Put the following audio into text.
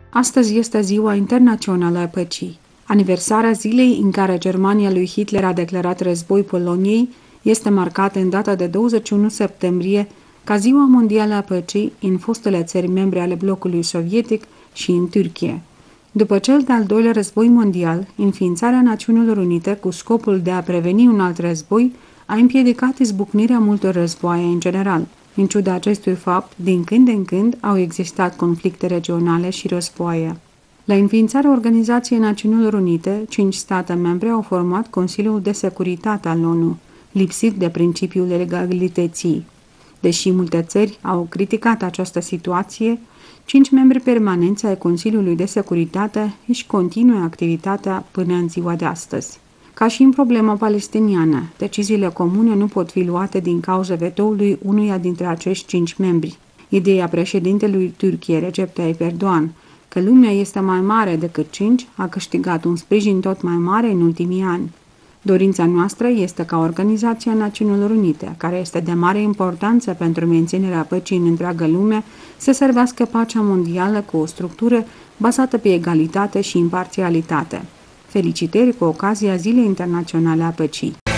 Astăzi este Ziua Internațională a Păcii. Aniversarea zilei în care Germania lui Hitler a declarat război Poloniei este marcată în data de 21 septembrie ca Ziua Mondială a Păcii în fostele țări membre ale blocului sovietic și în Turcia. După cel de-al doilea război mondial, înființarea Națiunilor Unite cu scopul de a preveni un alt război a împiedicat izbucnirea multor războaie în general. În ciuda acestui fapt, din când în când au existat conflicte regionale și războaie. La înființarea Organizației Națiunilor Unite, 5 state membre au format Consiliul de Securitate al ONU, lipsit de principiul legalității. Deși multe țări au criticat această situație, 5 membri permanenți ai Consiliului de Securitate își continuă activitatea până în ziua de astăzi. Ca și în problema palestiniană, deciziile comune nu pot fi luate din cauza vetoului unuia dintre acești 5 membri. Ideea președintelui Turciei, Recep Tayyip Erdogan, că lumea este mai mare decât 5, a câștigat un sprijin tot mai mare în ultimii ani. Dorința noastră este ca Organizația Națiunilor Unite, care este de mare importanță pentru menținerea păcii în întreaga lume, să servească pacea mondială cu o structură bazată pe egalitate și imparțialitate. Felicitări cu ocazia Zilei Internaționale a Păcii!